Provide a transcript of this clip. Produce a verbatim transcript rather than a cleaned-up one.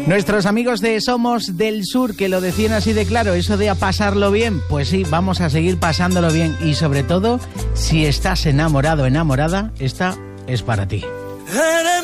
Nuestros amigos de Somos del Sur, que lo decían así de claro, eso de a pasarlo bien, pues sí, vamos a seguir pasándolo bien. Y sobre todo, si estás enamorado o enamorada, esta es para ti.